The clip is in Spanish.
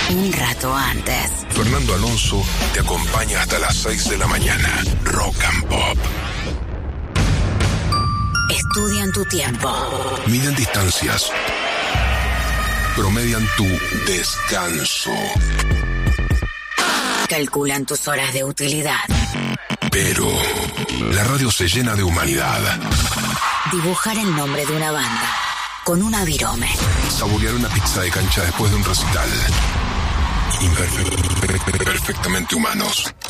un rato antes. Fernando Alonso te acompaña hasta las 6 de la mañana. Rock and Pop. Estudian tu tiempo. Miden distancias. Promedian tu descanso. Calculan tus horas de utilidad. Pero la radio se llena de humanidad. Dibujar el nombre de una banda con una virome. Saborear una pizza de cancha después de un recital. Perfectamente humanos.